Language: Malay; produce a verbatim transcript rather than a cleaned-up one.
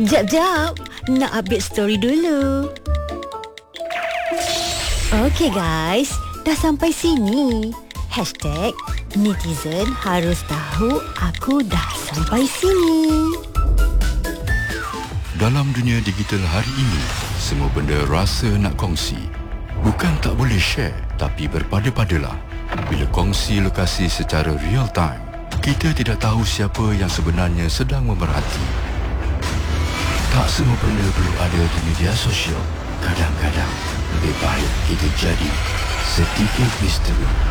Jap-jap, nak update story dulu. Okay guys, dah sampai sini. Hashtag netizen harus tahu aku dah sampai sini. Dalam dunia digital hari ini, semua benda rasa nak kongsi. Bukan tak boleh share, tapi berpada-padalah. Bila kongsi lokasi secara real time, kita tidak tahu siapa yang sebenarnya sedang memerhati. Tak semua benda perlu ada di media sosial. Kadang-kadang lebih baik kita jadi sedikit misteri.